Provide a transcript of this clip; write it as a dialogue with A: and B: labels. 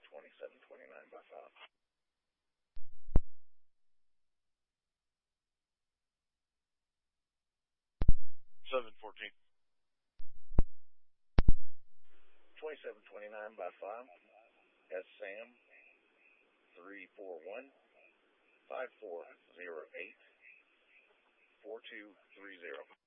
A: 2729 by 5.
B: 714.
A: 2729 by 5. That's Sam. 341 5408 4230.